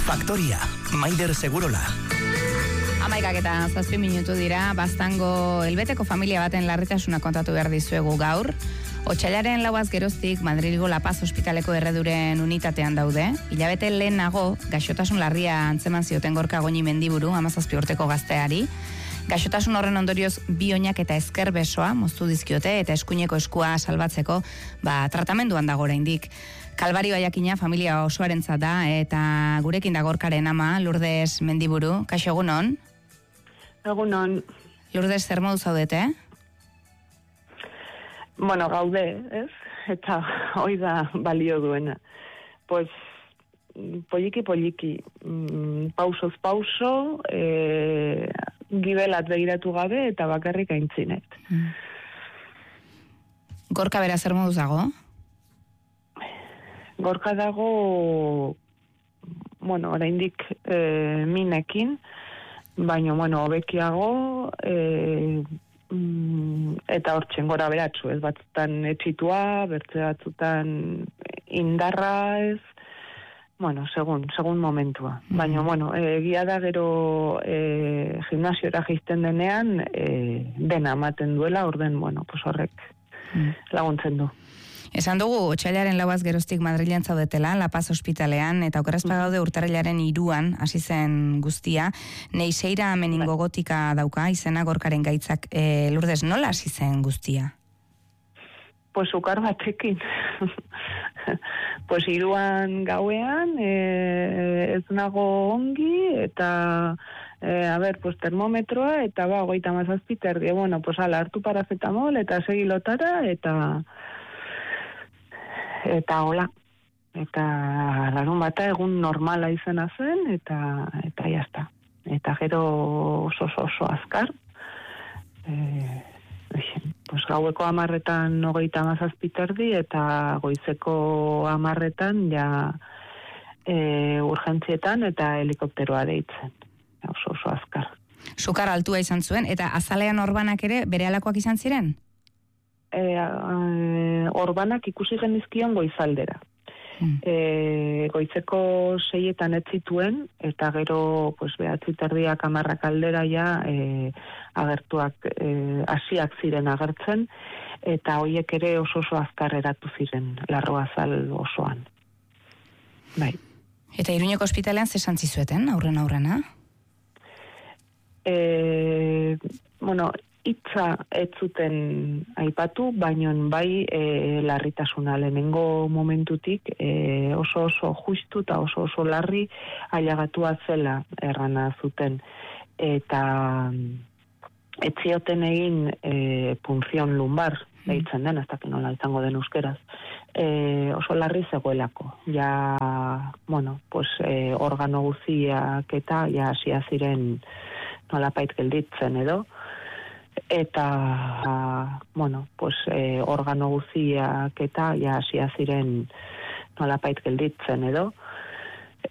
Faktoria, Maider Segurola. 11:07 dira, Baztango helbeteko familia baten larritasuna kontatu behar dizuegu gaur. Otsailaren 4 geroztik Madrilgo La Paz ospitaleko erreduren unitatean daude. Hilabete lehenago, gaixotasun larria antzeman zioten Gorka Goñi Mendiburu, 17 urteko gazteari. Gaixotasun horren ondorioz bi oinak eta ezker besoa moztu dizkiote eta eskuineko eskua salbatzeko, tratamenduan dago oraindik. Kalbario jakina familia osoarentzat da eta gurekin da Gorkaren ama, Lourdes Mendiburu. Kaixo, egunon? Egunon. Lourdes, zer modu zaudete? Bueno, gaude, ez? Eta hoi da balio duena. Pues, poliki, pausoz pauso, gibelat begiratu gabe eta bakarrik aintzinet. Gorka bera zer moduz dago? Gorka dago, bueno, oraindik minekin, baina, bueno, hobekiago, eta hortzen gora beratzu, ez batzutan etxitua, bertze batzutan indarra ez, bueno, segun momentua. Baina, bueno, egia da gero gimnasiora jisten denean, dena ematen duela, orden, bueno, pues horrek laguntzen du. Esan dugu, otsailaren 4 geroztik Madrilen zaudetela, La Paz ospitalean, eta okerrezpa gaude urtarrilaren 3 hasi zen guztia. Neiseira meningogotika dauka, izena Gorkaren gaitzak. Lourdes, nola hasi zen guztia? Pues ukar batekin. Pues 3 gauean, ez nago ongi, eta pues termometroa, eta 37 terdi. Bueno, pues hartu paracetamol, eta segi lotara, eta hola. Eta larun bata egun normala izena zen, eta jazta. Eta gero oso azkar. Pues gaueko 10:00 37 terdi, eta goizeko 10:00 ja urgentzietan eta helikopteroa deitzen. Oso azkar. Sukar altua izan zuen, eta azalean orbanak ere berehalakoak izan ziren? Orbanak ikusi genizkion goizaldera. Goizeko 6etan ez zituen, eta gero, pues, 9:30 10:00 aldera ja agertuak, hasiak ziren agertzen, eta hoiek ere oso azkar eratu ziren, larroazal osoan. Bai. Eta Iruñeko ospitalean zesan zizueten, aurrena? Bueno, hitza ez zuten aipatu, baina bai larritasuna lehenengo momentutik oso justu eta oso larri ailagatua zela errana zuten. Eta ez zioten egin punzion lumbar, deitzen den, ez dakit nola izango den euskeraz, oso larri zegoelako. Ja, bueno, pues organo guziak eta ja hasia ziren nolapait gelditzen edo, eta bueno, pues organo guziak eta ja hasia ziren nolapait gelditzen edo,